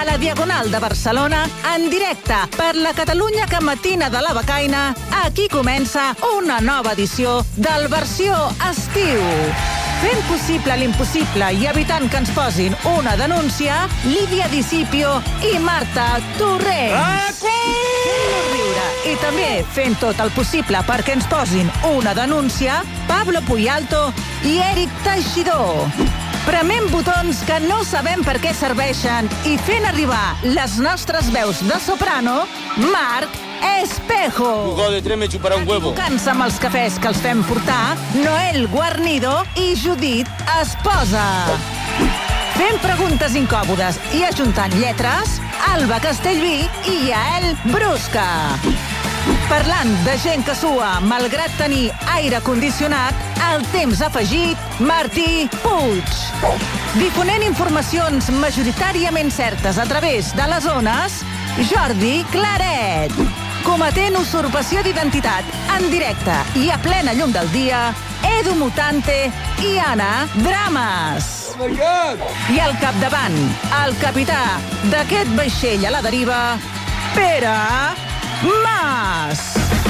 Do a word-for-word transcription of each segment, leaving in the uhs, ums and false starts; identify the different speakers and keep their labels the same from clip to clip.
Speaker 1: la Diagonal de Barcelona, en directe per la Catalunya que matina de la becaina, aquí comença una nova edició del Versió Estiu. Fent possible l'impossible i evitant que ens posin una denúncia, Lídia Discipio i Marta Torrents. I també fent tot el possible perquè ens posin una denúncia, Pablo Puyalto i Eric Teixidor. Premem botons que no sabem per què serveixen i fent arribar les nostres veus de soprano, Marc Espejo.
Speaker 2: Jugó de tres me chuparà un huevo.
Speaker 1: Equivocant-se amb els cafès que els fem portar, Noel Guarnido i Judit Esposa. Fent preguntes incòmodes i ajuntant lletres, Alba Castellví i Yael Brusca. Parlant de gent que sua, malgrat tenir aire condicionat, el temps afegit, Martí Puig. Difonent informacions majoritàriament certes a través de les ones, Jordi Claret. Cometent usurpació d'identitat en directe i a plena llum del dia, Edu Mutante i Anna Drames.
Speaker 2: Oh my God!
Speaker 1: I al capdavant, el capità d'aquest vaixell a la deriva, Pere Mas.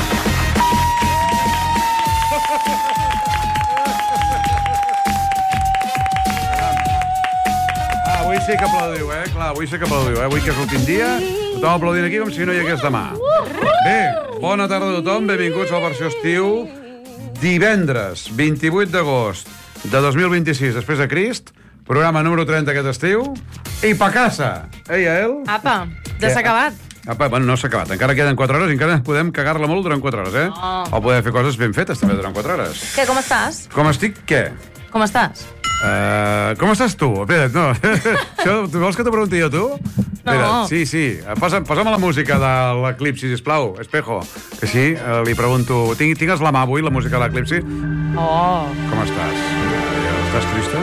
Speaker 3: Ah, avui sí que aplaudiu, eh? Clar, avui sí que aplaudiu, eh? Avui que és l'últim dia, tothom aplaudint aquí com si no hi hagués demà. Bé, bona tarda a tothom, benvinguts a la Versió Estiu. Divendres, vint-i-vuit d'agost de dos mil vint-i-sis, després de Crist, programa número trenta aquest estiu, i pa casa. Eh, Yael?
Speaker 4: Apa, ja s'ha acabat.
Speaker 3: Apa, bueno, no s'ha acabat. Encara queden quatre hores i encara podem cagar-la molt durant quatre hores, eh?
Speaker 4: Oh.
Speaker 3: O podem fer coses ben fetes també durant quatre hores.
Speaker 4: Què, com estàs?
Speaker 3: Com estic, què?
Speaker 4: Com estàs?
Speaker 3: Uh, com estàs tu? Espera't, no. Això, tu vols que t'ho pregunti jo, tu?
Speaker 4: No.
Speaker 3: Espera't, sí, sí. Posa'm, posa'm la música de l'Eclipsi, sisplau, Espejo. Que sí, uh, li pregunto... Tinc, tingues la mà avui, la música de l'Eclipsi?
Speaker 4: Oh.
Speaker 3: Com estàs? Estàs trista?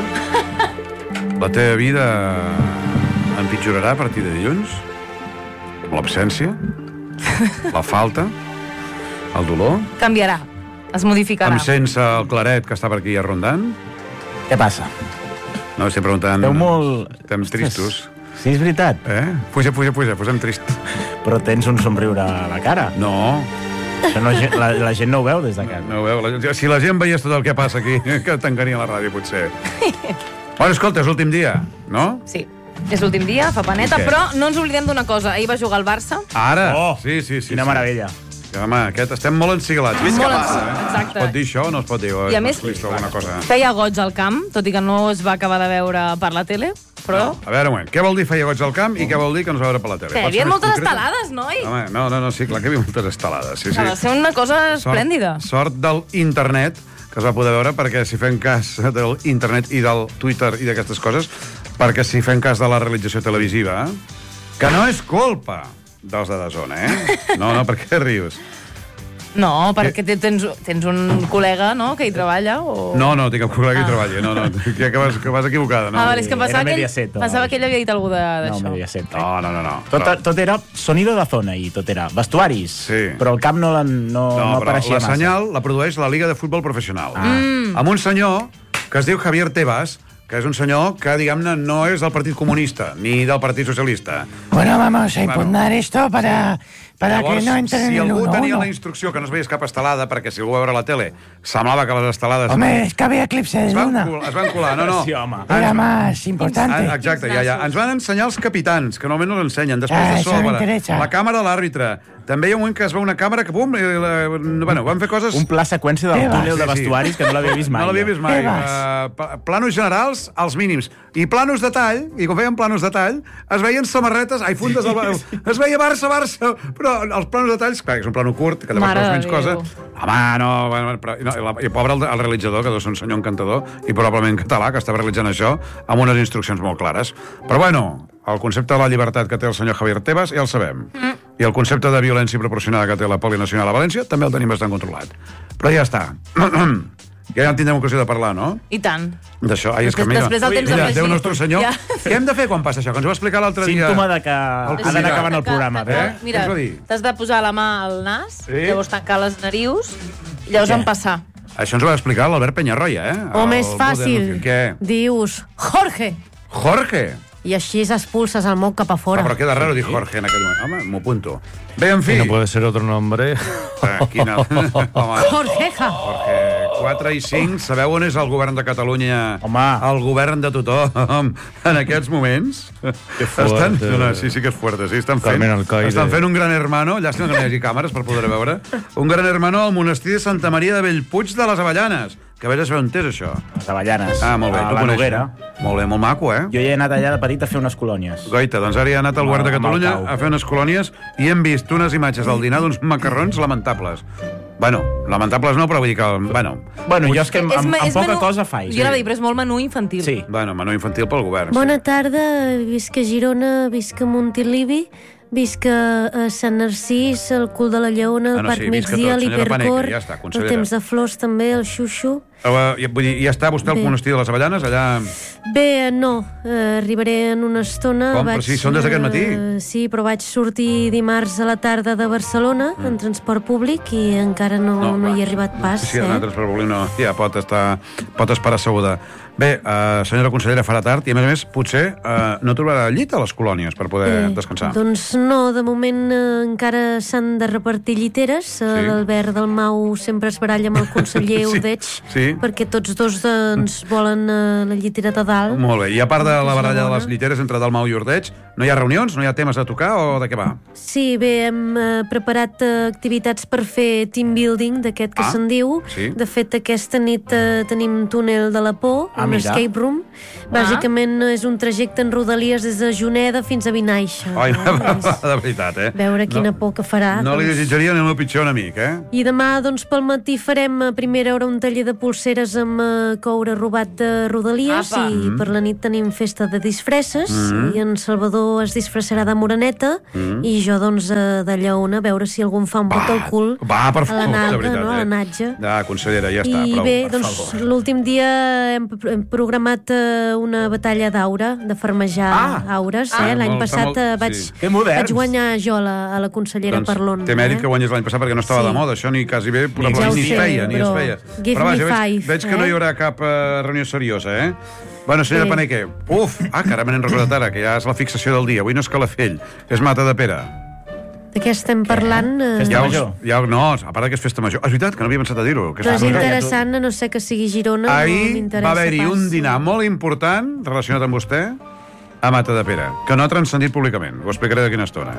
Speaker 3: La teva vida empitjorarà a partir de dilluns? L'absència? La falta? El dolor?
Speaker 4: Canviarà. Es modificarà.
Speaker 3: Em sense el claret que està per aquí rondant?
Speaker 5: Què passa?
Speaker 3: No, estem preguntant...
Speaker 5: Esteu molt...
Speaker 3: Estem tristos.
Speaker 5: Sí, és veritat.
Speaker 3: Eh? Puja, puja, puja, posem trist.
Speaker 5: Però tens un somriure a la cara.
Speaker 3: No.
Speaker 5: Això no, la, la gent no ho veu des de casa.
Speaker 3: No ho veu. La, si la gent veiés tot el que passa aquí, que tancaria la ràdio, potser. Bueno, escolta, és l'últim dia, no?
Speaker 4: Sí. És l'últim dia, fa paneta,
Speaker 3: I què?
Speaker 4: però no ens oblidem d'una cosa. Ahir va jugar al Barça.
Speaker 3: Ara?
Speaker 5: Oh,
Speaker 3: sí, sí, sí.
Speaker 5: Quina
Speaker 3: sí.
Speaker 5: meravella.
Speaker 3: Que, home, aquest, estem molt encigalats.
Speaker 4: Molt
Speaker 3: Visca
Speaker 4: ens-
Speaker 3: passa, eh?
Speaker 4: exacte.
Speaker 3: Es pot dir això o no es pot dir? O
Speaker 4: I a
Speaker 3: és
Speaker 4: més,
Speaker 3: masclista o alguna cosa?
Speaker 4: feia goig al camp, tot i que no es va acabar de veure per la tele, però...
Speaker 3: A veure, un moment, què vol dir feia goig al camp i què vol dir que no es va veure per la tele?
Speaker 4: Hi
Speaker 3: Pots
Speaker 4: havia
Speaker 3: ser més
Speaker 4: moltes
Speaker 3: concreta?
Speaker 4: estelades, noi?
Speaker 3: Home, no, no, no, sí, clar que hi havia moltes estelades. Sí, sí.
Speaker 4: Ha de ser una cosa esplèndida.
Speaker 3: Sort, sort del internet que es va poder veure, perquè si fem cas del internet i del Twitter i d'aquestes coses, perquè si fem cas de la realització televisiva, que no és culpa dels de Dazona, eh? No, no, per què rius?
Speaker 4: No, perquè te- tens, tens un col·lega, no?, que hi treballa, o...
Speaker 3: No, no, tinc un col·lega que hi
Speaker 4: Ah.
Speaker 3: treballa, no, no, que, que, vas, que vas equivocada, no?
Speaker 4: Ah, vale, és que em pensava,
Speaker 5: Era
Speaker 4: que ell,
Speaker 5: Mediaset, o-
Speaker 4: pensava que ell havia dit alguna cosa
Speaker 5: No,
Speaker 4: d'això.
Speaker 5: Mediaset.
Speaker 3: No, no, no, no.
Speaker 5: Tot,
Speaker 3: Però-
Speaker 5: tot era sonido de zona i tot era vestuaris.
Speaker 3: Sí.
Speaker 5: Però el camp no, no, no,
Speaker 3: No, però
Speaker 5: apareixia
Speaker 3: la
Speaker 5: massa.
Speaker 3: senyal la produeix la Liga de Futbol Professional.
Speaker 5: Ah.
Speaker 4: Mm.
Speaker 3: Amb un senyor que es diu Javier Tebas, que és un senyor que, diguem-ne, no és del Partit Comunista ni del Partit Socialista.
Speaker 6: Bueno, vamos a
Speaker 3: Bueno.
Speaker 6: impugnar esto para, para
Speaker 3: Llavors,
Speaker 6: que no entren
Speaker 3: si
Speaker 6: en el
Speaker 3: algú
Speaker 6: uno
Speaker 3: tenia
Speaker 6: uno.
Speaker 3: la instrucció que no es veiés cap estelada, perquè si algú va veure la tele semblava que les estelades...
Speaker 6: Hombre, es que había eclipse de
Speaker 3: es van,
Speaker 6: luna.
Speaker 3: col- es van colar, no, no.
Speaker 5: Sí, home.
Speaker 6: Era
Speaker 3: Ens-
Speaker 6: más importante.
Speaker 3: Ah, exacte, ja, ja. Ens van ensenyar els capitans, que normalment no l'ensenyen, després
Speaker 6: Ah,
Speaker 3: de
Speaker 6: això
Speaker 3: sobre.
Speaker 6: m'interessa.
Speaker 3: La càmera de l'àrbitre. També hi ha un moment que es veu una càmera que, pum, i la, bueno, van fer coses...
Speaker 5: Un pla seqüència del
Speaker 6: Eva.
Speaker 5: túnel de
Speaker 3: Sí, sí.
Speaker 5: vestuaris que no l'havia vist mai.
Speaker 3: No l'havia vist mai.
Speaker 6: Tebas.
Speaker 3: Uh, pla- planos generals, als mínims. I planos de tall, i quan feien planos de tall, es veien samarretes, ai, fundes del... Es veia Barça, Barça, però els planos de talls, clar, que és un plano curt, que llavors
Speaker 4: Mare
Speaker 3: veus
Speaker 4: de
Speaker 3: menys cosa.
Speaker 4: Déu.
Speaker 3: Home, no, bueno, però, no, i, la, i pobre el, el realitzador, que deu ser un senyor encantador, i probablement català, que estava realitzant això, amb unes instruccions molt clares. Però bueno, el concepte de la llibertat que té el senyor Javier Tebas ja el sabem. Mm. I el concepte de violència proporcionada que té la Poli Nacional a València també el tenim bastant controlat. Però ja està. Ja en tindrem ocasió de parlar, no?
Speaker 4: I tant.
Speaker 3: D'això. Ai, és que
Speaker 4: Després-
Speaker 3: mira,
Speaker 4: després el temps
Speaker 3: mira,
Speaker 4: afegit.
Speaker 3: Déu nostre senyor.
Speaker 4: Ja.
Speaker 3: Què hem de fer quan passa això? Que ens ho va explicar l'altre dia.
Speaker 5: Símptoma de que
Speaker 3: El
Speaker 5: ha d'anar
Speaker 3: convidat.
Speaker 5: acabant el programa.
Speaker 4: Que-
Speaker 3: eh?
Speaker 4: Mira,
Speaker 3: Què ens va dir?
Speaker 4: t'has de posar la mà al nas,
Speaker 3: Sí.
Speaker 4: llavors tancar les narius, i llavors
Speaker 5: Què?
Speaker 4: empassar.
Speaker 3: Això ens ho va explicar l'Albert Peñarroya, eh?
Speaker 6: O
Speaker 3: El
Speaker 6: més
Speaker 3: Buden-
Speaker 6: fàcil,
Speaker 3: Què?
Speaker 6: dius, Jorge,
Speaker 3: Jorge.
Speaker 7: I així expulses el moc cap a fora.
Speaker 3: Ah, però queda raro dir Jorge en aquell moment. Home, m'ho apunto. Bé, en fi.
Speaker 8: No puede ser otro nombre.
Speaker 3: Ah, quina... Home,
Speaker 7: Jorgeja.
Speaker 3: Jorge, quatre i cinc, sabeu on és el govern de Catalunya?
Speaker 5: Home.
Speaker 3: El govern de tothom en aquests moments?
Speaker 8: Que fuerte.
Speaker 3: Estan... No, sí, sí que és fuerte, sí. Estan fent,
Speaker 8: Carmen Alcaide.
Speaker 3: estan fent un gran hermano, llàstima que no hi hagi càmeres per poder veure, un gran hermano al monestir de Santa Maria de Bellpuig de les Avellanes. Que a veure si on és, això.
Speaker 5: Les Avellanes.
Speaker 3: Ah, molt bé.
Speaker 5: A
Speaker 3: tu
Speaker 5: la
Speaker 3: coneixes.
Speaker 5: Noguera.
Speaker 3: Molt bé, molt maco, eh?
Speaker 5: Jo hi he anat allà de petit a fer unes colònies.
Speaker 3: Goita, doncs ara hi ha anat al
Speaker 5: Amb
Speaker 3: govern de
Speaker 5: el- amb el
Speaker 3: Catalunya
Speaker 5: Pau.
Speaker 3: a fer unes colònies i hem vist unes imatges del dinar d'uns macarrons lamentables. Bueno, lamentables no, però vull dir que... Bueno,
Speaker 5: Bueno, jo és que amb,
Speaker 4: És
Speaker 5: amb,
Speaker 4: me-
Speaker 5: amb
Speaker 4: és
Speaker 5: poca
Speaker 4: menú-
Speaker 5: cosa faig.
Speaker 4: Jo anava a dir, però és molt menú infantil.
Speaker 5: Sí.
Speaker 3: bueno menú infantil pel govern.
Speaker 7: Bona tarda, visca Girona, visca Montilivi, visca a Sant Narcís, el cul de la Lleona,
Speaker 3: Ah,
Speaker 7: el
Speaker 3: no,
Speaker 7: Parc
Speaker 3: sí, visca
Speaker 7: Migdia,
Speaker 3: tot, senyora
Speaker 7: l'Hipercor,
Speaker 3: Paneque, ja està,
Speaker 7: el
Speaker 3: consellera.
Speaker 7: Temps de Flors també, el Xuxu.
Speaker 3: Uh, ja, vull dir, ja està vostè al
Speaker 7: Bé.
Speaker 3: monestir de les Avellanes, allà...
Speaker 7: Bé, no, eh, arribaré en una estona.
Speaker 3: Com? Però sí, són des d'aquest matí.
Speaker 7: eh, sí, però vaig sortir dimarts a la tarda de Barcelona mm. en transport públic i encara no, no, no
Speaker 3: va.
Speaker 7: hi he arribat pas.
Speaker 3: Sí, sí,
Speaker 7: eh?
Speaker 3: en altres per públic no, ja pot, estar, pot esperar asseguda. Bé, uh, senyora consellera, farà tard i, a més a més, potser uh, no trobarà llit a les colònies per poder
Speaker 7: Eh,
Speaker 3: descansar.
Speaker 7: Doncs no, de moment eh, encara s'han de repartir lliteres. Eh,
Speaker 3: Sí.
Speaker 7: L'Albert Dalmau sempre es baralla amb el conseller
Speaker 3: Sí,
Speaker 7: Ordeig,
Speaker 3: sí.
Speaker 7: perquè tots dos doncs, volen eh, la llitera de dalt.
Speaker 3: Molt bé, i a part de la baralla de
Speaker 7: Bona.
Speaker 3: les lliteres entre Dalmau i Ordeig, no hi ha reunions, no hi ha temes a tocar o de què va?
Speaker 7: Sí, bé, hem eh, preparat eh, activitats per fer team building, d'aquest que
Speaker 3: Ah,
Speaker 7: se'n diu.
Speaker 3: sí.
Speaker 7: De fet, aquesta nit eh, tenim túnel de la por,
Speaker 5: Ah,
Speaker 7: un
Speaker 5: mira.
Speaker 7: escape room. Bàsicament eh, és un trajecte en rodalies des de Juneda fins a Vinaixa.
Speaker 3: Ai,
Speaker 7: Eh?
Speaker 3: de veritat, eh?
Speaker 7: Veure quina
Speaker 3: no,
Speaker 7: por que farà.
Speaker 3: No li
Speaker 7: doncs.
Speaker 3: desitjaria ni el meu pitjor enemic, eh?
Speaker 7: I demà, doncs, pel matí farem a primera hora un taller de pulseres amb eh, coure robat de Rodalies.
Speaker 4: Apa.
Speaker 7: I per la nit tenim festa de disfresses i en Salvador es disfressarà de moreneta i jo, doncs, eh, de lleona, a veure si algú em fa un bot al cul
Speaker 3: va, per
Speaker 7: a
Speaker 3: favor,
Speaker 7: la
Speaker 3: de
Speaker 7: naga,
Speaker 3: veritat,
Speaker 7: no? A
Speaker 3: eh?
Speaker 7: la natja.
Speaker 3: Ja, consellera, ja està,
Speaker 7: I
Speaker 3: prou.
Speaker 7: bé,
Speaker 3: per
Speaker 7: doncs,
Speaker 3: favor.
Speaker 7: l'últim dia hem, hem programat eh, una batalla d'aura, de farmejar
Speaker 5: Ah!
Speaker 7: aures.
Speaker 3: Ah,
Speaker 7: Eh? L'any
Speaker 3: molt-
Speaker 7: passat
Speaker 3: molt-
Speaker 7: eh, vaig,
Speaker 3: sí.
Speaker 5: Que moderns.
Speaker 7: vaig guanyar jo a la, a la consellera
Speaker 3: Doncs
Speaker 7: Parlon.
Speaker 3: té mèrit
Speaker 7: eh?
Speaker 3: que guanyés l'any passat perquè no estava
Speaker 7: Sí.
Speaker 3: de moda, això ni quasi bé, probablement
Speaker 7: Ja ho
Speaker 3: ni es
Speaker 7: sé,
Speaker 3: feia, ni es
Speaker 7: però
Speaker 3: feia.
Speaker 7: give
Speaker 3: Però
Speaker 7: me
Speaker 3: vaja, veig,
Speaker 7: five,
Speaker 3: veig que no
Speaker 7: eh?
Speaker 3: hi haurà cap uh, reunió seriosa, eh? Bueno, senyora
Speaker 7: Sí.
Speaker 3: Paneque, uf, ah, que ara me n'he recordat ara, que ja és la fixació del dia. Avui no és Calafell, és Mata de Pere.
Speaker 7: De què estem parlant? Eh?
Speaker 5: Festa
Speaker 3: Ja us,
Speaker 5: major.
Speaker 3: ja, no, a part que és festa major. És veritat, que no havia pensat a dir-ho. que
Speaker 7: Però és
Speaker 3: està-
Speaker 7: interessant, a no sé que sigui Girona, no
Speaker 3: Ahir
Speaker 7: m'interessa
Speaker 3: va haver-hi
Speaker 7: pas.
Speaker 3: un dinar molt important relacionat amb vostè a Mata de Pere, que no ha transcendit públicament. Ho explicaré d'aquí una estona.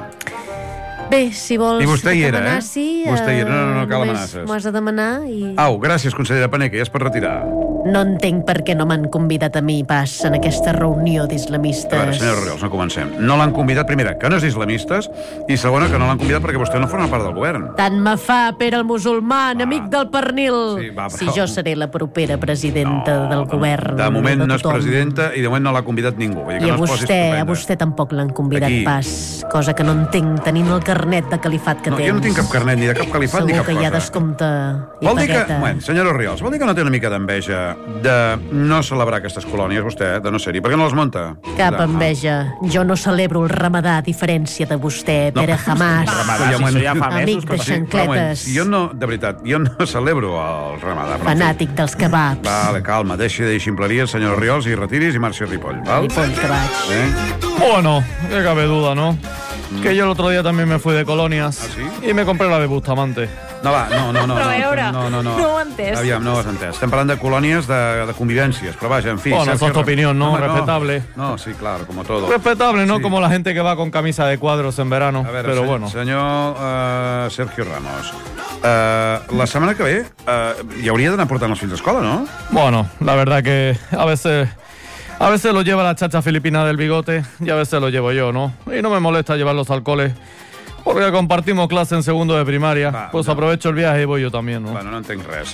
Speaker 7: Bé, si vols
Speaker 3: I vostè hi
Speaker 7: que
Speaker 3: era, eh?
Speaker 7: t'amenaci,
Speaker 3: Vostè hi era, no, no, no cal
Speaker 7: només
Speaker 3: amenaces.
Speaker 7: M'ho has de demanar i...
Speaker 3: Au, gràcies, consellera Paneque, ja es pot retirar.
Speaker 7: No entenc per què no m'han convidat a mi pas en aquesta reunió
Speaker 3: A veure,
Speaker 7: d'islamistes.
Speaker 3: senyora Oriols, no comencem. No l'han convidat, primera, que no és islamistes, i segona, que no l'han convidat perquè vostè no forma part del govern.
Speaker 7: Tant me fa, Pere el musulmà, enemic del pernil.
Speaker 3: Sí, va, però-
Speaker 7: Si jo seré la propera presidenta del govern.
Speaker 3: De moment
Speaker 7: de
Speaker 3: no és
Speaker 7: tothom.
Speaker 3: presidenta i de moment no l'ha convidat ningú. Vull dir que
Speaker 7: I a
Speaker 3: no es posi
Speaker 7: vostè, a
Speaker 3: estupenda.
Speaker 7: vostè tampoc l'han convidat
Speaker 3: Aquí.
Speaker 7: pas, cosa que no entenc, tenint el carnet de califat que
Speaker 3: No,
Speaker 7: tens.
Speaker 3: jo no tinc cap carnet ni de cap califat
Speaker 7: Segur
Speaker 3: ni cap
Speaker 7: que hi ha
Speaker 3: cosa.
Speaker 7: descompte i
Speaker 3: Vol dir que,
Speaker 7: pagueta.
Speaker 3: bueno, senyora Oriols, vol dir que no té una mica d'enveja de no celebrar aquestes colònies, vostè, de no ser-hi? Per què no les munta?
Speaker 7: Cap
Speaker 3: De-
Speaker 7: enveja. Jo no celebro el ramadà, a diferència de vostè,
Speaker 3: No.
Speaker 7: Pere Jamàs.
Speaker 5: Ramadà,
Speaker 3: Ja
Speaker 5: si
Speaker 3: m'ho
Speaker 5: això
Speaker 3: han-
Speaker 5: ja fa
Speaker 7: Amic
Speaker 5: mesos
Speaker 7: de
Speaker 5: que
Speaker 3: Sí,
Speaker 7: Xan-
Speaker 3: però, bueno,
Speaker 7: Xancletes.
Speaker 3: jo no, de veritat, jo no celebro el ramadà. però en fi.
Speaker 7: Fanàtic dels kebabs.
Speaker 3: Vale, calma, deixi de dir ximpleries, senyora Oriols, i retiris i marxi a Ripoll, val?
Speaker 7: Ripoll que vaig.
Speaker 3: Eh?
Speaker 8: Bueno, qué cabe duda, ¿no? Que yo el otro día también me fui de colonias
Speaker 3: ¿Ah, sí?
Speaker 8: y me compré la de Bustamante.
Speaker 3: No, va, no, no, no.
Speaker 4: Però a veure,
Speaker 3: no, no, no.
Speaker 4: no ho he entès.
Speaker 3: Aviam, no ho has entès. Estem parlant de colònies de, de convivències, però vaja, en fi...
Speaker 8: Bueno,
Speaker 3: Sergio
Speaker 8: esa es tu
Speaker 3: Ramos.
Speaker 8: opinión, ¿no?
Speaker 3: Home,
Speaker 8: Respetable.
Speaker 3: No, no, sí, claro, como todo.
Speaker 8: Respetable, ¿no?
Speaker 3: Sí.
Speaker 8: Como la gente que va con camisa de cuadros en verano.
Speaker 3: A veure,
Speaker 8: pero
Speaker 3: se-
Speaker 8: bueno.
Speaker 3: senyor uh, Sergio Ramos, uh, la setmana que ve uh, hi hauria d'anar portant els fills a escola, no?
Speaker 8: Bueno, la verdad que a veces... A veces lo lleva la chacha filipina del bigote y a veces lo llevo yo, ¿no? Y no me molesta llevarlos al cole porque compartimos clase en segundo de primaria.
Speaker 3: Va,
Speaker 8: pues
Speaker 3: no.
Speaker 8: aprovecho el viaje y voy yo también, ¿no?
Speaker 3: Bueno, no entenc res.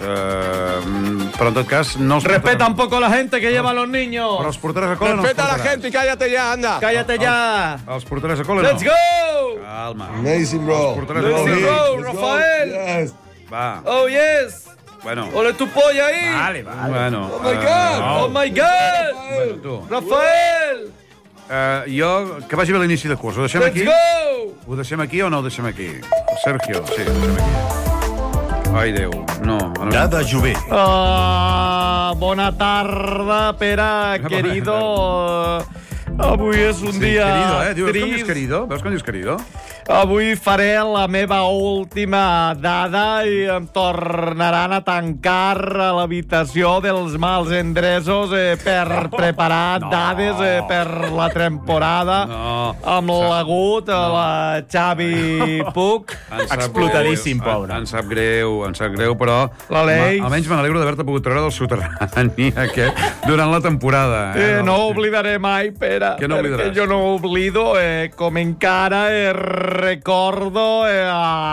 Speaker 3: Uh, però en tot cas, no els
Speaker 8: Respeta un
Speaker 3: portaràs-
Speaker 8: poco a la gente que lleva a los niños.
Speaker 3: Però els portaràs a col·le o no els portaràs?
Speaker 2: y cállate ya, anda.
Speaker 8: Cállate ya.
Speaker 3: Els portaràs a col·le o no?
Speaker 8: Let's go.
Speaker 3: Calma.
Speaker 2: Amazing, bro.
Speaker 3: Els portaràs a
Speaker 8: Let's
Speaker 3: col·le?
Speaker 8: go, Rafael.
Speaker 2: Yes.
Speaker 3: Va,
Speaker 8: Oh, yes.
Speaker 3: bueno.
Speaker 8: Ole tu polla ahí.
Speaker 5: Vale, vale.
Speaker 3: Bueno,
Speaker 2: Oh my God.
Speaker 8: Oh my God.
Speaker 3: Bueno, tu.
Speaker 8: Rafael.
Speaker 3: Uh, jo, que vagi bé l'inici de curs. Ho deixem
Speaker 8: Let's
Speaker 3: aquí?
Speaker 8: go.
Speaker 3: Ho deixem aquí o no ho deixem aquí? Sergio, sí, ho deixem aquí. Ai, Déu, no. no.
Speaker 9: Cada Jové.
Speaker 8: Ah, bona tarda, Pere, querido. Avui és un
Speaker 3: Sí,
Speaker 8: dia
Speaker 3: querido, eh? Diu, veus com dius
Speaker 8: trist.
Speaker 3: querido? Veus com dius querido?
Speaker 8: Avui faré la meva última dada i em tornaran a tancar a l'habitació dels mals endreços eh, per preparar
Speaker 3: No.
Speaker 8: dades eh, per la temporada
Speaker 3: No.
Speaker 8: amb l'agut, no. la Xavi Puig.
Speaker 3: Em sap
Speaker 5: Explotadíssim,
Speaker 3: greu,
Speaker 5: pobre.
Speaker 3: En, en sap greu, en sap greu, però...
Speaker 8: La Leix.
Speaker 3: Ma, almenys me n'alegro d'haver-te pogut treure del soterrani aquest durant la temporada. Eh?
Speaker 8: Eh, no ho oblidaré mai, Pere,
Speaker 3: Què no
Speaker 8: perquè
Speaker 3: oblidaràs?
Speaker 8: jo no oblido eh, com encara eh, recordo eh,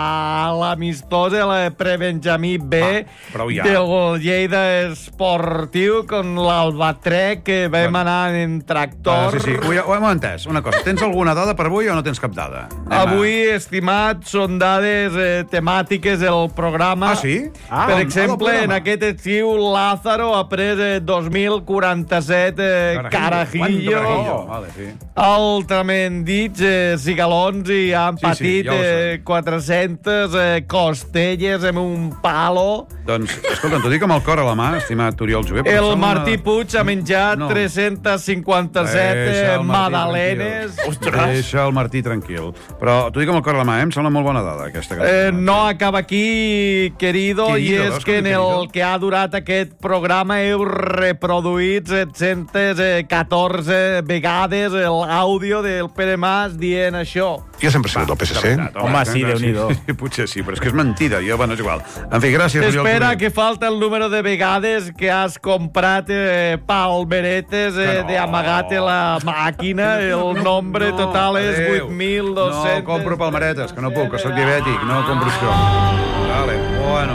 Speaker 8: a l'amistós, el prebenjamí B
Speaker 3: Va, prou ja.
Speaker 8: del Lleida Esportiu con l'Albatrec, que vam
Speaker 3: Bueno.
Speaker 8: anar en
Speaker 3: Ah,
Speaker 8: tractor.
Speaker 3: sí, sí, ho, ho hem entès. Una cosa, tens alguna dada per avui o no tens cap dada? Anem a-
Speaker 8: Avui, estimat, són dades eh, temàtiques del programa.
Speaker 3: Ah, sí?
Speaker 5: Ah,
Speaker 8: per
Speaker 3: on?
Speaker 8: exemple,
Speaker 3: Ah, del
Speaker 8: en
Speaker 3: programa.
Speaker 8: aquest estiu, Lázaro ha pres eh, dos mil quaranta-set eh, carajillo.
Speaker 3: Carajillo, vale, sí.
Speaker 8: Altrament dits, eh, cigalons i han
Speaker 3: Sí, sí,
Speaker 8: patit
Speaker 3: ja ho sé.
Speaker 8: eh, quatre-centes eh, costelles amb un palo.
Speaker 3: Doncs, escolta, t'ho dic amb el cor a la mà, estimat Oriol Jové. però
Speaker 8: El
Speaker 3: em sembla
Speaker 8: Martí
Speaker 3: una-
Speaker 8: Puig ha menjat
Speaker 3: No.
Speaker 8: tres-centes cinquanta-set
Speaker 3: Deixa
Speaker 8: eh,
Speaker 3: el Martí
Speaker 8: magdalenes.
Speaker 3: tranquil. Deixa el Martí tranquil. Però t'ho dic amb el cor a la mà, eh? Em sembla molt bona dada, aquesta.
Speaker 8: Eh, no acaba aquí, querido,
Speaker 3: Querido,
Speaker 8: i és
Speaker 3: veus
Speaker 8: que
Speaker 3: com
Speaker 8: en
Speaker 3: querido?
Speaker 8: el que ha durat aquest programa heu reproduït set-centes catorze vegades l'àudio del Pere Mas dient això.
Speaker 9: Jo sempre he sigut del P S C.
Speaker 5: Home, sí, Déu-n'hi-do.
Speaker 3: Sí, potser sí, però és que és mentida. Jo, bueno, és igual. En fi, gràcies, Oriol
Speaker 8: Espera,
Speaker 3: Jové.
Speaker 8: que falta el número de vegades que has comprat eh, palmeretes eh,
Speaker 3: Que no.
Speaker 8: d'amagat a la màquina. El nombre total és
Speaker 3: adéu.
Speaker 8: vuit mil dos-cents.
Speaker 3: No compro palmeretes, que no puc, que sóc diabètic, no compro això. Vale, bueno,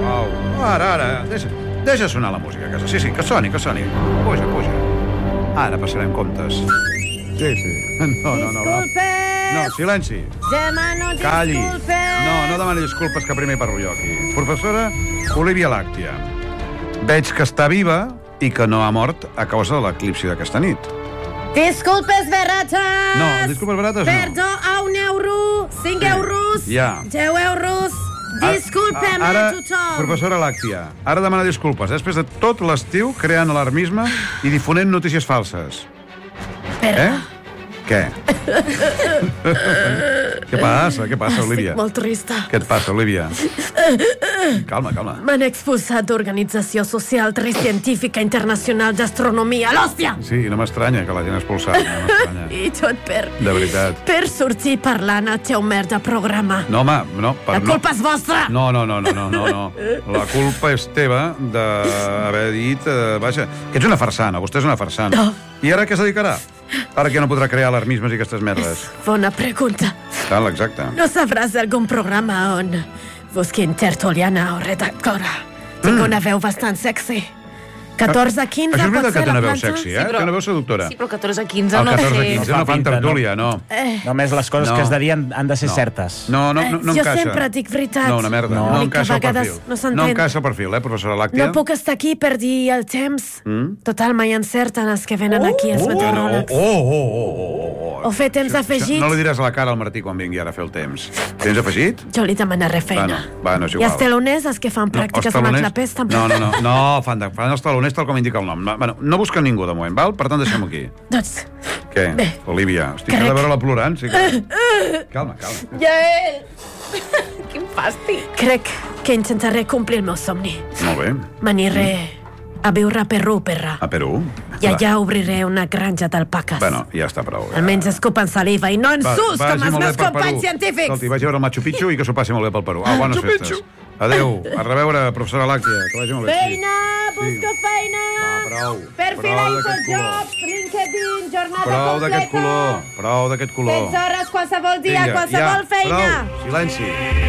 Speaker 3: au. Ara, ara, deixa, deixa sonar la música a casa. Sí, sí, que soni, que soni. Puja, puja. Ara passarem comptes. Sí, sí. No, no, no. No, no silenci.
Speaker 7: Demano
Speaker 3: Calli.
Speaker 7: disculpes.
Speaker 3: No, no demani disculpes, que primer parlo jo aquí. Professora Olivia Làctia, veig que està viva i que no ha mort a causa de l'eclipsi d'aquesta nit.
Speaker 7: Disculpes barates.
Speaker 3: No, disculpes barates no.
Speaker 7: Perdó, a un euro, cinc
Speaker 3: Sí,
Speaker 7: euros,
Speaker 3: ja.
Speaker 7: deu euros. Disculpem
Speaker 3: A-
Speaker 7: a
Speaker 3: ara,
Speaker 7: tothom.
Speaker 3: professora Làctia, ara demana disculpes, eh? després de tot l'estiu creant alarmisme i difonent notícies falses. Eh? Què? Què passa? Què passa, Olivia?
Speaker 7: Estic molt trista.
Speaker 3: Què et passa, Olivia? Calma, calma.
Speaker 7: M'han expulsat d'Organització Social Tricientífica Internacional d'Astronomia. L'hòstia!
Speaker 3: Sí, no m'estranya que la gent expulsat, no m'estranya.
Speaker 7: I tot per...
Speaker 3: De veritat.
Speaker 7: Per sortir parlant al teu merda programa.
Speaker 3: No, home, no. Per,
Speaker 7: La culpa és vostra!
Speaker 3: No, no, no, no, no, no, no. La culpa és teva d'haver dit... Eh, vaja, que ets una farsana, vostè és una farsana.
Speaker 7: No.
Speaker 3: I ara què es dedicarà? Ara que no podrà crear alarmismes i aquestes merdes.
Speaker 7: Bona pregunta.
Speaker 3: Tal, exacte.
Speaker 7: No sabràs d'algun programa on busquin tertuliana o redactora. Tinc
Speaker 3: Mm.
Speaker 7: una veu bastant sexy. catorze quinze
Speaker 3: Això és
Speaker 7: pot
Speaker 3: veritat que
Speaker 7: ser
Speaker 3: té
Speaker 7: la
Speaker 3: una veu
Speaker 7: planta?
Speaker 3: sexy, eh? Té una veu seductora.
Speaker 4: Sí, però catorze quinze
Speaker 3: El
Speaker 4: no
Speaker 3: catorze
Speaker 4: sé.
Speaker 3: quinze no fan
Speaker 5: pinta, no?
Speaker 3: tertúlia, no.
Speaker 7: Eh,
Speaker 5: Només les coses
Speaker 3: No.
Speaker 5: que es dedien han de ser
Speaker 3: No.
Speaker 5: certes.
Speaker 3: No, no, no, no
Speaker 7: jo
Speaker 3: encaixa.
Speaker 7: sempre dic veritat.
Speaker 3: No, una merda.
Speaker 5: No.
Speaker 3: No,
Speaker 7: L'únic que
Speaker 3: encaixa
Speaker 7: a
Speaker 3: el
Speaker 7: vegades
Speaker 3: perfil.
Speaker 7: no s'entén.
Speaker 3: No encaixa el perfil, eh, professora Làctia?
Speaker 7: No puc estar aquí per dir el temps.
Speaker 3: Mm?
Speaker 7: Total, mai encerten els que venen aquí als
Speaker 3: Oh, oh,
Speaker 7: meteoròlegs.
Speaker 3: oh, oh, oh, oh, oh.
Speaker 7: O fer temps
Speaker 3: Això-
Speaker 7: afegit.
Speaker 3: això No li diràs a la cara al Martí quan vingui ara a fer el temps. Temps afegit?
Speaker 7: Jo li demanaré feina.
Speaker 3: Bueno, bueno, és
Speaker 7: I
Speaker 3: igual.
Speaker 7: els teloners, els que fan pràctiques
Speaker 3: els
Speaker 7: amb el
Speaker 3: taloners-
Speaker 7: clapés, també.
Speaker 3: No, no, no, no fan, de, fan els taloners tal com indica el nom. Bueno, no busquen ningú de moment, val? Per tant, deixem-ho aquí.
Speaker 7: Doncs,
Speaker 3: Què?
Speaker 7: Bé.
Speaker 3: Olivia, estic
Speaker 7: Crec-
Speaker 3: de veure-la plorant, sí que... Calma, calma.
Speaker 4: Jael! Quin fàstic.
Speaker 7: crec que intentaré complir el meu somni.
Speaker 3: Molt bé.
Speaker 7: M'aniré a viure a Perú, perra.
Speaker 3: A Perú?
Speaker 7: I allà obriré una granja d'alpaques.
Speaker 3: Bueno, ja està prou. Ja.
Speaker 7: Almenys escupen saliva i no en
Speaker 3: Va-
Speaker 7: sus,
Speaker 3: vagi
Speaker 7: com els
Speaker 3: molt bé
Speaker 7: meus
Speaker 3: per
Speaker 7: companys
Speaker 3: Perú.
Speaker 7: científics.
Speaker 3: Escolti, vagi a veure el Machu Picchu i que s'ho passi molt bé pel Perú. Au, bones festes. Adéu, a reveure, professora Làctia, que vagi molt bé.
Speaker 7: Feina, busco feina.
Speaker 3: Va, prou.
Speaker 7: Perfil
Speaker 3: Prou d'aquest color.
Speaker 7: Infojobs, LinkedIn, jornada
Speaker 3: Prou
Speaker 7: completa.
Speaker 3: d'aquest color, prou d'aquest color.
Speaker 7: setze hores, qualsevol dia,
Speaker 3: Vinga,
Speaker 7: qualsevol
Speaker 3: ja,
Speaker 7: feina.
Speaker 3: Prou, silenci.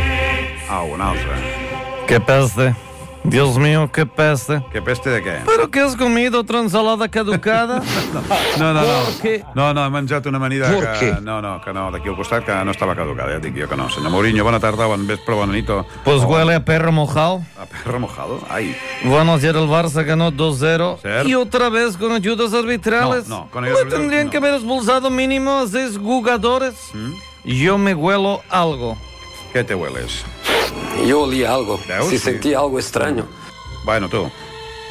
Speaker 3: Au, un altre.
Speaker 8: ¡Qué peste! Dios mío, qué peste.
Speaker 3: ¿Qué peste de què?
Speaker 8: ¿Pero qué has comido? ¿Otra ensalada caducada?
Speaker 3: No, no, no.
Speaker 8: ¿Por qué?
Speaker 3: No, no, he menjat una amanida
Speaker 9: ¿Por
Speaker 3: que...
Speaker 9: qué?
Speaker 3: No, no, que no, d'aquí al costat, que no estava caducada, ja et dic jo que no. Senyor Mourinho, bona tarda, bon vespre, bona nit. o-
Speaker 8: Pues
Speaker 3: o-
Speaker 8: huele a perro mojado.
Speaker 3: A perro mojado? Ai.
Speaker 8: Bueno, ayer el Barça ganó dos cero.
Speaker 3: Cert.
Speaker 8: Y otra vez con ayudas arbitrales.
Speaker 3: No, no, con ayudas
Speaker 8: Le
Speaker 3: arbitrales,
Speaker 8: tendrían
Speaker 3: no.
Speaker 8: que haber expulsado mínimo a seis jugadores. Yo me huelo algo.
Speaker 3: Què te hueles?
Speaker 9: Yo olía algo.
Speaker 3: Veus?
Speaker 9: Sí,
Speaker 3: Sí.
Speaker 9: sentí algo extraño.
Speaker 3: Bueno, tu.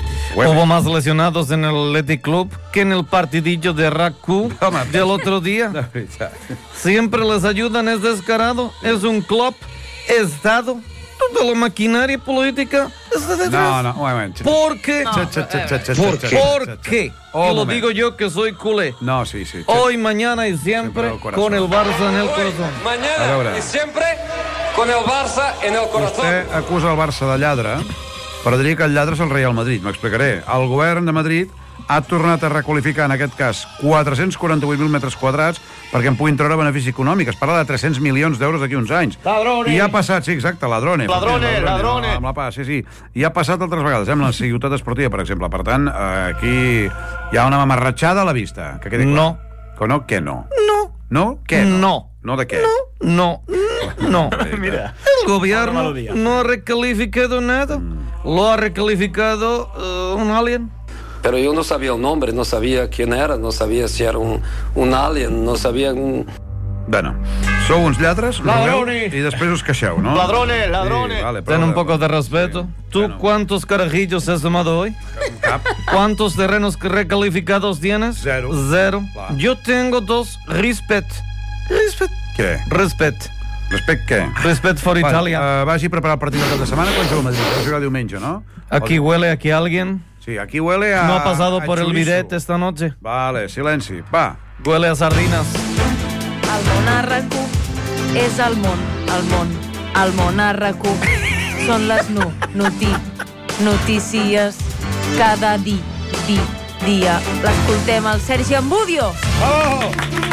Speaker 8: Hubo más lesionados en el Athletic Club que en el partidillo de Raku del otro día. Siempre les ayudan, es descarado, es un club, Estado, toda la maquinaria política está detrás.
Speaker 3: No, no, un moment.
Speaker 8: ¿Por qué?
Speaker 3: Cha, cha, cha, cha, cha,
Speaker 8: ¿Por
Speaker 3: cha,
Speaker 8: qué?
Speaker 3: cha,
Speaker 8: ¿Por
Speaker 3: cha, cha.
Speaker 8: qué?
Speaker 3: Oh,
Speaker 8: Y lo
Speaker 3: moment.
Speaker 8: digo yo que soy culé.
Speaker 3: No, sí, sí.
Speaker 8: Hoy, mañana y siempre
Speaker 3: Siempre el corazón.
Speaker 8: con el Barça en el corazón.
Speaker 3: A
Speaker 2: Mañana
Speaker 3: veure.
Speaker 2: y siempre con el Barça en el corazón.
Speaker 3: Vostè acusa el Barça de lladre, però diria que el lladre és el Real Madrid. M'explicaré. El govern de Madrid ha tornat a requalificar, en aquest cas, quatre-cents quaranta-vuit mil metres quadrats perquè en puguin treure benefici econòmic. Es parla de tres-cents milions d'euros d'aquí uns anys.
Speaker 8: Ladrone!
Speaker 3: I ha passat, sí, exacte, ladrone.
Speaker 8: Ladrone, ladrone.
Speaker 3: No, amb la pa, sí, sí. I ha passat altres vegades, eh, amb la ciutat esportiva, per exemple. Per tant, eh, aquí hi ha una mamarratxada a la vista. Que quedi clar.
Speaker 8: No.
Speaker 3: Que no, què no?
Speaker 8: No.
Speaker 3: No? Què no?
Speaker 8: No.
Speaker 3: No de què?
Speaker 8: No, no.
Speaker 5: Mira.
Speaker 8: El gobierno
Speaker 5: Ahora melodía.
Speaker 8: no ha recalificado nada. Lo ha recalificado eh, un alien.
Speaker 9: Pero yo no sabía el nombre, no sabía quién era, no sabía si era un, un alien, no sabía... Un...
Speaker 3: Bueno, sou uns lladres,
Speaker 8: Ladrones.
Speaker 3: robeu i després us queixeu, no?
Speaker 8: Ladrones, ladrones.
Speaker 3: Sí, vale, però-
Speaker 8: Ten un poco de respeto.
Speaker 3: Sí.
Speaker 8: ¿Tú
Speaker 3: Bueno.
Speaker 8: cuántos carajillos has tomado hoy?
Speaker 3: Cap.
Speaker 8: ¿Cuántos terrenos recalificados tienes?
Speaker 3: Zero.
Speaker 8: Cero.
Speaker 3: Clar.
Speaker 8: Yo tengo dos. Respet. Respet.
Speaker 3: Què?
Speaker 8: Respet.
Speaker 3: Respect què?
Speaker 8: Respet for
Speaker 3: Vale,
Speaker 8: Italia.
Speaker 3: uh, vagi a preparar el partit del cap de setmana quan juga a Madrid. Deu jugar diumenge, no?
Speaker 8: Aquí huele, aquí alguien.
Speaker 3: Sí, aquí huele a...
Speaker 8: No ha pasado
Speaker 3: a
Speaker 8: por el
Speaker 3: chorizo.
Speaker 8: bidet esta noche.
Speaker 3: Vale, silenci. Va.
Speaker 8: Huele a sardinas.
Speaker 4: El monàrraco és el món, el món. El monàrraco són les nu, noti, notícies cada di, di, dia. L'escoltem al Sergi Ambudio.
Speaker 3: Oh!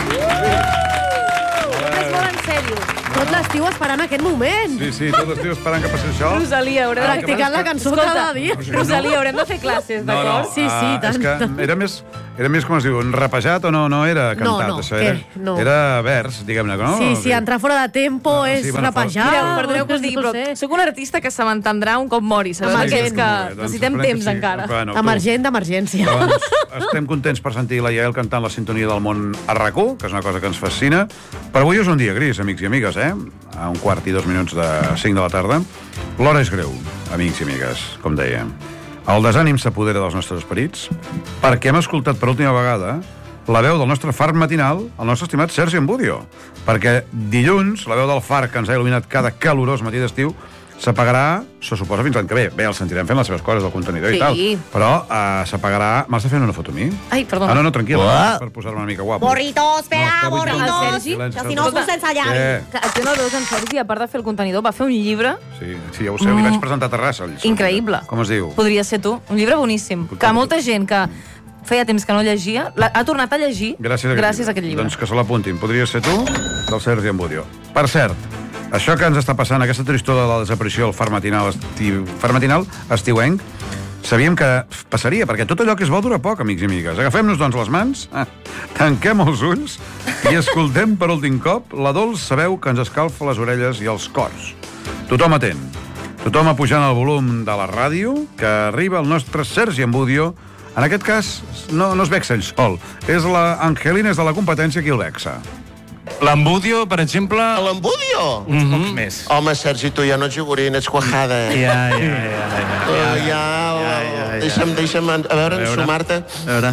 Speaker 4: És molt en sèrio.
Speaker 7: Tot l'estiu esperant aquest moment.
Speaker 3: Sí, sí, tot l'estiu esperant que passi això.
Speaker 4: Rosalia, haurem de...
Speaker 7: Practicant la cançó cada dia.
Speaker 4: Rosalia, haurem de fer classes,
Speaker 3: No, no,
Speaker 4: d'acord?
Speaker 7: Sí, sí,
Speaker 3: ah,
Speaker 7: tant.
Speaker 3: És que era més, era més, com es diu, un rapejat o no, no era cantat,
Speaker 7: no,
Speaker 3: això?
Speaker 7: què?
Speaker 3: Era,
Speaker 7: No.
Speaker 3: era vers, diguem-ne, no?
Speaker 7: Sí, sí, entrar fora de tempo
Speaker 3: Ah,
Speaker 7: és
Speaker 3: sí, bueno,
Speaker 7: rapejar.
Speaker 4: Mireu, perdoneu que us digui,
Speaker 7: no
Speaker 4: però
Speaker 7: sé.
Speaker 4: sóc un artista que se m'entendrà un cop mori. Sabeu
Speaker 7: Emergent.
Speaker 4: aquests que
Speaker 3: Doncs
Speaker 4: necessitem
Speaker 3: esperem que
Speaker 4: temps
Speaker 3: sí.
Speaker 4: encara.
Speaker 3: Bueno, tu.
Speaker 7: Emergent d'emergència.
Speaker 3: Doncs estem contents per sentir la Yael cantant la sintonia del món a RAC1, que és una cosa que ens fascina. Per avui és un dia gris, amics i amigues, eh? A un quart i dos minuts de cinc de la tarda. L'hora és greu, amics i amigues, com dèiem. El desànim s'apodera dels nostres esperits perquè hem escoltat per última vegada la veu del nostre far matinal, el nostre estimat Sergi Ambudio. Perquè dilluns, la veu del far que ens ha il·luminat cada calorós matí d'estiu s'apagarà, se suposa, fins l'any que ve. Bé, el sentirem fent les seves coses del contenidor
Speaker 4: Sí.
Speaker 3: i tal. Però uh, s'apagarà... M'has de fer una foto a mi?
Speaker 4: Ai, perdona.
Speaker 3: Ah, no, no, tranquil·la, per posar-me una mica guapo.
Speaker 10: Borrito, espera,
Speaker 3: No, que vull dir-
Speaker 10: borrito.
Speaker 4: El Sergi,
Speaker 3: Silenci,
Speaker 10: Que si no
Speaker 3: silenci.
Speaker 10: surt sense llavi.
Speaker 3: Què?
Speaker 4: Que aquí no veus en Sergi, a part de fer el contenidor, va fer un llibre
Speaker 3: Sí, sí, ja ho sé, li vaig presentar a Terrassa. el-
Speaker 4: increïble.
Speaker 3: Com es diu?
Speaker 4: Podria ser tu. Un llibre boníssim. Que molta gent que feia temps que no llegia, l'ha- ha tornat a llegir
Speaker 3: Gràcies a aquest,
Speaker 4: gràcies a aquest llibre.
Speaker 3: Doncs que se l'apuntin. Podria ser tu, del Sergi Ambudio. Per cert, això que ens està passant, aquesta tristor de la desaparició del far matinal, estiu, far matinal estiuenc, sabíem que passaria, perquè tot allò que és bo dura poc, amics i amigues. Agafem-nos, doncs, les mans, ah, tanquem els ulls i escoltem per últim cop la dolça veu que ens escalfa les orelles i els cors. Tothom atent. Tothom apujant el volum de la ràdio, que arriba el nostre Sergi Ambudio. En aquest cas, no, no es vexa ell sol. És la Angelina, és de la competència, qui el vexa.
Speaker 11: L'Ambudio, per exemple...
Speaker 12: L'Ambudio?
Speaker 11: Uns mm -hmm. pocs més.
Speaker 12: Home, Sergi, tu ja no ets jogurint, ets cuajada.
Speaker 11: Ja, ja, ja. ja,
Speaker 12: Uh, ja, ja, ja. Deixa'm, deixa'm, a veure,
Speaker 11: A veure.
Speaker 12: sumar-te.
Speaker 11: A veure...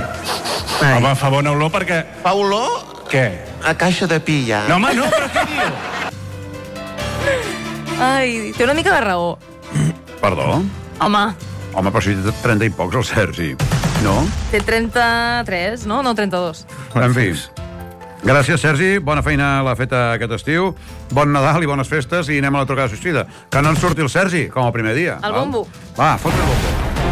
Speaker 11: Home, fa bona olor perquè...
Speaker 12: Fa olor
Speaker 11: Què?
Speaker 12: a caixa de pilla.
Speaker 11: No, home, no, però què diu?
Speaker 4: Ai, té una mica de raó.
Speaker 3: Perdó?
Speaker 4: Home,
Speaker 3: Home, però si té trenta i pocs, el Sergi. No?
Speaker 4: té trenta-tres, no? No, trenta-dos.
Speaker 3: En fi. Gràcies, Sergi. Bona feina l'ha feta aquest estiu. Bon Nadal i bones festes i anem a la trucada suïcida. Que no ens surti el Sergi, com el primer dia.
Speaker 4: El
Speaker 3: val?
Speaker 4: bombo.
Speaker 3: Va, fot el bombo.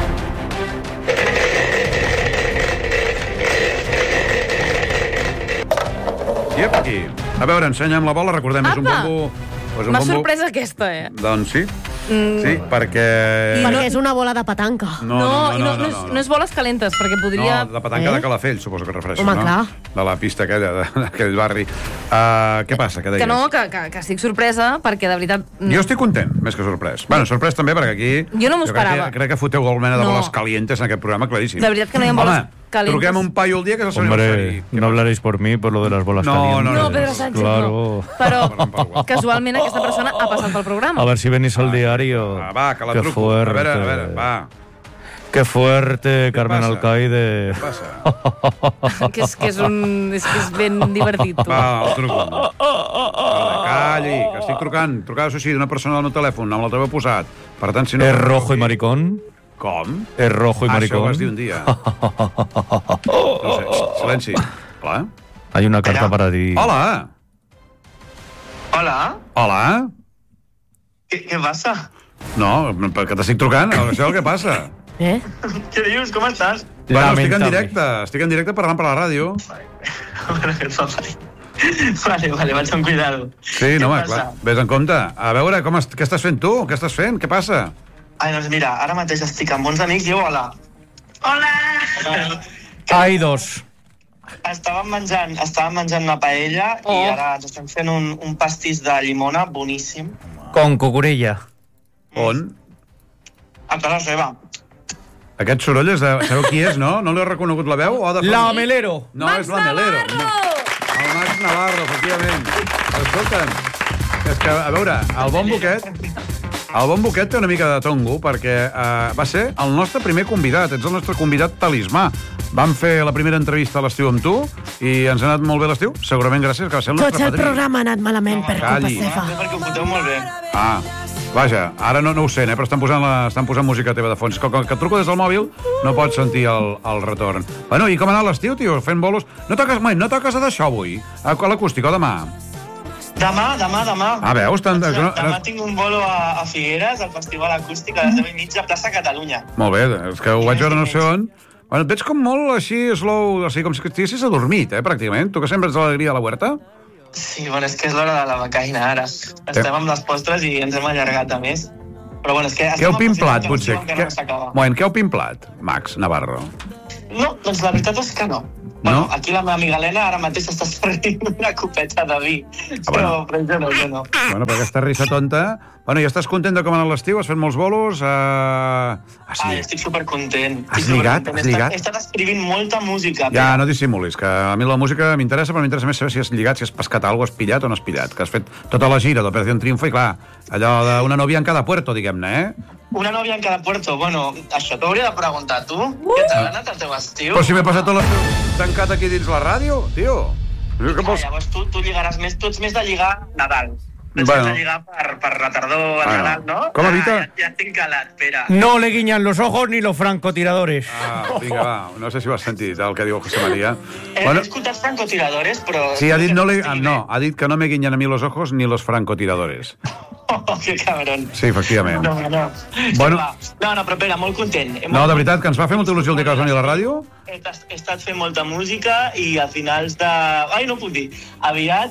Speaker 3: I ep, aquí. A veure, ensenya'm la bola, recordem, és un
Speaker 4: Apa!
Speaker 3: bombo... És un
Speaker 4: M'ha
Speaker 3: bombo...
Speaker 4: sorprès aquesta, eh?
Speaker 3: Doncs sí.
Speaker 4: Mm.
Speaker 3: Sí, perquè...
Speaker 7: Perquè és una bola de petanca.
Speaker 3: No,
Speaker 4: No,
Speaker 3: no,
Speaker 4: i
Speaker 3: no,
Speaker 4: no,
Speaker 3: no,
Speaker 4: no, és,
Speaker 3: no,
Speaker 4: no és boles calentes, perquè podria...
Speaker 3: No, la petanca
Speaker 7: Eh?
Speaker 3: de Calafell, suposo que es refereixo,
Speaker 7: Home,
Speaker 3: no?
Speaker 7: clar.
Speaker 3: De la pista aquella, de- d'aquell barri. Uh, què passa, què deies?
Speaker 4: Que no, que, que, que estic sorpresa, perquè de veritat... mm,
Speaker 3: Jo estic content, més que sorprès. Bueno, sorprès també, perquè aquí...
Speaker 4: Jo no m'ho
Speaker 3: crec
Speaker 4: esperava.
Speaker 3: que, crec que foteu alguna mena de
Speaker 4: No.
Speaker 3: boles calientes en aquest programa, claríssim.
Speaker 4: De veritat que no hi ha boles
Speaker 3: Home,
Speaker 4: calentes.
Speaker 3: truquem un paio al dia que és el senyor
Speaker 8: Hombre,
Speaker 3: Alfari.
Speaker 8: no hablaréis por mí, por lo de las bolas
Speaker 3: No,
Speaker 8: calientes.
Speaker 3: no, no,
Speaker 4: No, Pedro Sánchez,
Speaker 8: Claro.
Speaker 4: no. Però casualment aquesta persona ha passat pel programa.
Speaker 8: A ver si venís al diario.
Speaker 3: Va, va, que la
Speaker 8: Qué
Speaker 3: truco.
Speaker 8: fuerte.
Speaker 3: A veure, a veure, va.
Speaker 8: Qué fuerte, Carmen
Speaker 3: passa?
Speaker 8: Alcaide.
Speaker 3: Què passa?
Speaker 4: que, és, que, és un, és que és ben divertit, tu.
Speaker 3: Va, el truco. Vale, calli, que estic trucant. Trucada, això sí, d'una persona al meu telèfon, amb l'altre posat. Per tant, si no...
Speaker 8: ¿Es rojo y maricón?
Speaker 3: Com?
Speaker 8: ¿Es rojo y
Speaker 3: Ah, això ho
Speaker 8: maricón?
Speaker 3: vas dir un dia. No sé, silenci. Hola?
Speaker 8: Hay una carta para ti.
Speaker 3: Hola!
Speaker 10: Hola,
Speaker 3: Hola?
Speaker 10: què, què passa?
Speaker 3: No, perquè t'estic trucant, això és el que passa.
Speaker 7: Eh?
Speaker 10: Què dius? Com estàs?
Speaker 3: Bueno, estic en
Speaker 8: Lamentable.
Speaker 3: directe, estic en directe parlant per la ràdio.
Speaker 10: Bueno, que et fa mal. Vale, vale, vaig amb cuidado.
Speaker 3: Sí, no, home, clar, vés en compte. A veure, com est què estàs fent tu? Què estàs fent? Què passa?
Speaker 10: Ai, doncs mira, ara mateix estic amb bons amics i diu hola. Hola!
Speaker 8: Hay dos.
Speaker 10: Estàvem menjant, estàvem menjant una paella
Speaker 4: Oh.
Speaker 10: i ara ens estem fent un, un pastís de llimona boníssim.
Speaker 8: Con cucurella.
Speaker 3: On?
Speaker 10: A casa seva.
Speaker 3: Aquest soroll és de... Sabeu qui és, no? No l'he reconegut la veu? O de...
Speaker 8: La Melero.
Speaker 3: No, és la Melero. El Max Navarro, efectivament. Escolta'm, és que, a veure, el bon Boquet... El bon Boquet té una mica de tongo, perquè eh, va ser el nostre primer convidat. Ets el nostre convidat talismà. Vam fer la primera entrevista a l'estiu amb tu i ens ha anat molt bé l'estiu. Segurament gràcies, que va ser el
Speaker 7: Tot
Speaker 3: nostre
Speaker 7: el
Speaker 3: padrí.
Speaker 7: programa ha anat malament per culpa
Speaker 3: calli.
Speaker 7: seva.
Speaker 10: Perquè ho foteu molt bé.
Speaker 3: Ah, vaja, ara no, no ho sent, eh, però estan posant, la, estan posant música teva de fons. Com que truco des del mòbil, no pots sentir el, el retorn. Bueno, i com ha anat l'estiu, tio? Fent bolos? No toques, mai, no toques a d'això avui? A l'acústic o demà?
Speaker 10: Demà, demà, demà.
Speaker 3: Ah, veus? Tant,
Speaker 10: Demà,
Speaker 3: no,
Speaker 10: demà tinc un bolo a, a Figueres, al Festival Acústic, a les deu i mitja, a plaça Catalunya.
Speaker 3: Molt bé, és que ho vaig veure no sé on. Bueno, et veig com molt així slow, o sigui, com si estiguessis adormit, eh, pràcticament. Tu que sempre ets l'alegria a la huerta.
Speaker 10: Sí, bueno, és que és l'hora de la becaina, ara. Estem amb les postres i ens hem allargat a més. Però bueno, és que...
Speaker 3: Què heu pimplat,
Speaker 10: que
Speaker 3: potser?
Speaker 10: encara no s'acaba.
Speaker 3: Moment, què heu pimplat, Max Navarro?
Speaker 10: No, doncs la veritat és que no. Bueno, aquí la meva amiga Helena ara mateix està servint una copeta de vi.
Speaker 3: Ah, bueno.
Speaker 10: Però, però jo no, jo no.
Speaker 3: Bueno, per aquesta risa tonta... Bueno, i estàs content de com ha anat l'estiu? Has fet molts bolos? Uh... Ah, sí.
Speaker 10: Ai, estic supercontent.
Speaker 3: Has
Speaker 10: Estic
Speaker 3: lligat?
Speaker 10: supercontent.
Speaker 3: Has
Speaker 10: He
Speaker 3: lligat?
Speaker 10: estat- He estat escrivint molta música.
Speaker 3: Ja, no dissimulis, que a mi la música m'interessa, però m'interessa més saber si has lligat, si has pescat alguna cosa, has pillat o no has pillat, que has fet tota la gira d'Operació Triunfo i, clar, allò d'una novia en cada puerto, diguem-ne, eh?
Speaker 10: Una nòvia en cada puerto. Bueno, això t'ho hauria de preguntar tu. Uh! Què tal ha anat el teu estiu?
Speaker 3: Però si m'he passat tot l'estiu tancat aquí dins la ràdio, tio.
Speaker 10: Ah, llavors tu, tu lligaràs més, tu ets més de lligar Nadal. Tu ets
Speaker 3: Bueno.
Speaker 10: més de lligar per, per la tardor, al
Speaker 3: Bueno.
Speaker 10: Nadal, no?
Speaker 3: Com evita?
Speaker 10: Ah, ja, ja estic calat, espera.
Speaker 8: No le guiñan los ojos ni los francotiradores.
Speaker 3: Ah, vinga, va, no sé si ho has sentit, el que diu José María.
Speaker 10: He
Speaker 3: Bueno,
Speaker 10: escoltat francotiradores, però...
Speaker 3: sí, ha dit no, le... ah, no, ha dit que no me guiñan a mi los ojos ni los francotiradores.
Speaker 10: Oh, que cabrón.
Speaker 3: Sí, efectivament.
Speaker 10: No, no.
Speaker 3: Bueno.
Speaker 10: No, no, però espera, molt content.
Speaker 3: No, de veritat, que ens va fer molta il·lusió el dia que vas venir a la ràdio.
Speaker 10: He, he estat fent molta música i a finals de... Ai, no puc dir. Aviat...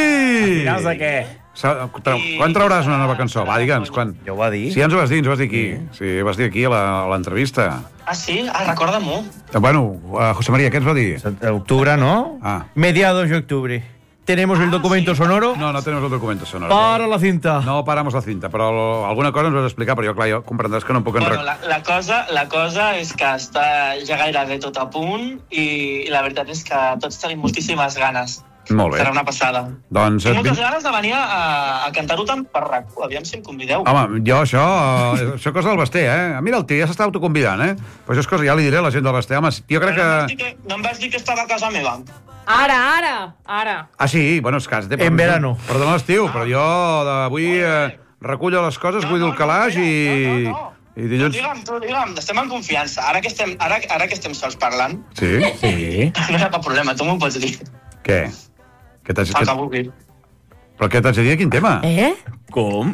Speaker 3: Ei!
Speaker 5: Finals de què?
Speaker 3: Sa- trau- Quan trauràs una nova cançó? Va, digue'ns, quan?
Speaker 5: Ja ho va dir.
Speaker 3: Sí, ja ens ho vas dir, ens ho vas dir aquí. Sí, vas dir aquí a la- a l'entrevista.
Speaker 10: Ah, sí? Ah, recorda-m'ho.
Speaker 3: Bueno, uh, José María, què ens va dir?
Speaker 8: Octubre, ¿no?
Speaker 3: Ah.
Speaker 8: Mediados de octubre. ¿Tenemos el documento sonoro?
Speaker 3: No, no tenemos el documento sonoro.
Speaker 8: Para la cinta.
Speaker 3: No paramos la cinta, però lo- alguna cosa ens vas explicar, però jo, clar, jo comprendràs que no em puc
Speaker 10: Bueno,
Speaker 3: enrec...
Speaker 10: la, la, cosa, la cosa és que està ja gairebé tot a punt i, i la veritat és que tots tenim moltíssimes ganes.
Speaker 3: Molt bé.
Speaker 10: Serà una passada.
Speaker 3: Doncs...
Speaker 10: Tinc
Speaker 3: et
Speaker 10: moltes
Speaker 3: vinc-
Speaker 10: ganes de venir a, a cantar-ho tant per rac u. Aviam si em convideu.
Speaker 3: Home, jo això... eh, Això cosa del Basté, eh? Mira, el tio ja s'està autoconvidant, eh? Però això és cosa, ja li diré a la gent del Basté. Home, jo crec
Speaker 10: Però no, em vas
Speaker 3: que...
Speaker 10: dir que... no em vas dir que estava a casa meva.
Speaker 4: Ara, ara, ara.
Speaker 3: Ah, sí? Bueno, és que has de...
Speaker 8: En verano.
Speaker 3: Perdona l'estiu, però jo d'avui eh, recullo les coses, vull dur el calaix i... I
Speaker 10: Tu
Speaker 3: dilluns...
Speaker 10: digue'm, tu digue'm, estem en confiança. Ara que estem, ara, ara que estem sols parlant,
Speaker 3: Sí?
Speaker 8: Sí.
Speaker 10: no hi ha cap problema, tu m'ho pots dir.
Speaker 3: Què? Què t'has...
Speaker 10: El que
Speaker 3: Què...
Speaker 10: vulguis.
Speaker 3: Però què t'haig de dir? Quin tema?
Speaker 7: Eh?
Speaker 8: Com?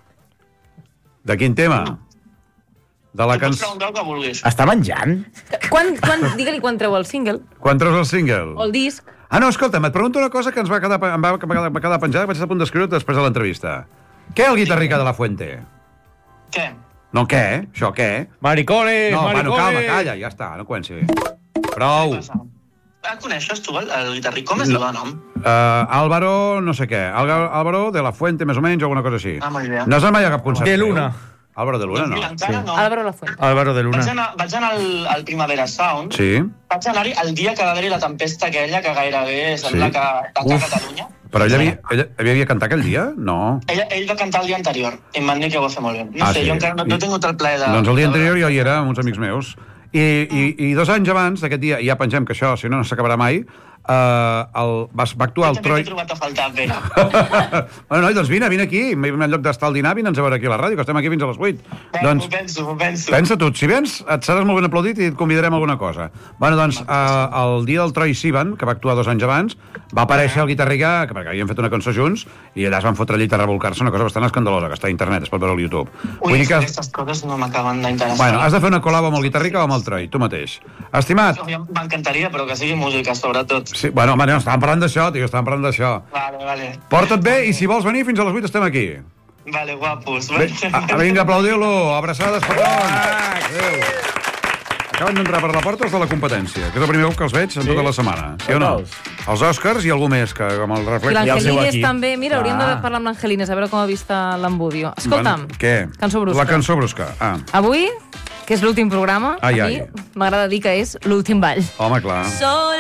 Speaker 3: De quin tema? De la
Speaker 10: Tu pots
Speaker 3: cançó...
Speaker 10: preguntar el que vulguis.
Speaker 5: Està menjant?
Speaker 4: Quan, quan, digue-li quan treu el single
Speaker 3: Quan treus el single?
Speaker 4: o el disc.
Speaker 3: Ah, no, escolta'm, et pregunto una cosa que ens va quedar, em va, va, va quedar penjada, que vaig estar a punt d'escriure després de l'entrevista. Què el guitarrica de la Fuente?
Speaker 10: Què?
Speaker 3: No, què? Això què?
Speaker 8: Maricones,
Speaker 3: No, bueno,
Speaker 8: maricones.
Speaker 3: calma, calla, ja està, no comenci. Prou.
Speaker 10: Ah, coneixes tu el, el guitarrí? Com es
Speaker 3: No.
Speaker 10: diu el nom?
Speaker 3: Uh, Álvaro, no sé què. Álvaro Álvaro de la Fuente, més o menys, o alguna cosa així.
Speaker 10: Ah, molt bé.
Speaker 3: No has anat mai a cap concert?
Speaker 8: De Luna.
Speaker 3: Álvaro de Luna, no.
Speaker 10: Encara no.
Speaker 4: Álvaro Lafuente.
Speaker 8: Álvaro de
Speaker 10: Vaig
Speaker 8: Luna.
Speaker 10: anar, vaig anar al, al Primavera Sound.
Speaker 3: Sí.
Speaker 10: Vaig anar-hi el dia que va haver-hi la tempesta aquella, que gairebé sembla
Speaker 3: Sí.
Speaker 10: que tanca Catalunya.
Speaker 3: Però ella havia, ella, ella havia cantat aquell dia? No.
Speaker 10: Ell, ell va cantar el dia anterior, i em van dir que ho va fer molt bé. No
Speaker 3: Ah,
Speaker 10: sé,
Speaker 3: sí?
Speaker 10: jo encara no, no he tingut el plaer de...
Speaker 3: Doncs el dia anterior jo hi era amb uns amics meus. I, i, i dos anys abans d'aquest dia, i ja pensem que això, si no, no s'acabarà mai, Uh, el, va, va actuar el Troy...
Speaker 10: T'he trobat a faltar, Pere.
Speaker 3: Bueno, noi, doncs vine, vine aquí. En lloc d'estar al dinar, vine'ns a veure aquí a la ràdio, que estem aquí fins a les vuit.
Speaker 10: Ben,
Speaker 3: Doncs,
Speaker 10: M'ho penso, m'ho penso.
Speaker 3: pensa tu, si vens, et seràs molt ben aplaudit i et convidarem a alguna cosa. Bueno, doncs, uh, el dia del Troy Sivan, que va actuar dos anys abans, va aparèixer el guitarrica, que perquè havien fet una cançó junts, i allà es van fotre llit a revolcar-se, una cosa bastant escandalosa, que està a internet, es pot veure al YouTube.
Speaker 10: Ui,
Speaker 3: Vull dir que...
Speaker 10: aquestes coses no m'acaben d'interessar.
Speaker 3: Bueno, has de fer una col·labo amb el guitarrica o amb el Troy, tu mateix. Estimat...
Speaker 10: M'encantaria, però que sigui música, sobretot.
Speaker 3: Sí, bueno, home, no, estàvem parlant d'això, tio, estàvem parlant d'això.
Speaker 10: Vale, vale.
Speaker 3: Porta't bé i si vols venir fins a les vuit estem aquí.
Speaker 10: Vale, guapos.
Speaker 3: Bé, a, vinga, aplaudiu-lo. Abraçades, petons. Adéu. Acaben d'entrar per la porta els de la competència, que és el primer cop que els veig en tota la setmana. Sí o no? Els Oscars i algú més, que com el
Speaker 4: I
Speaker 3: reflex...
Speaker 4: l'Angelines també. Mira, hauríem de
Speaker 3: Ah.
Speaker 4: parlar amb l'Angelines, a veure com ha vist l'Embudio. Escolta'm,
Speaker 3: Bueno, què?
Speaker 4: Cançó brusca.
Speaker 3: La cançó brusca. Ah,
Speaker 4: avui, que és l'últim programa,
Speaker 3: Ai,
Speaker 4: a
Speaker 3: ai.
Speaker 4: mi m'agrada dir que és l'últim ball.
Speaker 3: home, clar.
Speaker 4: Sol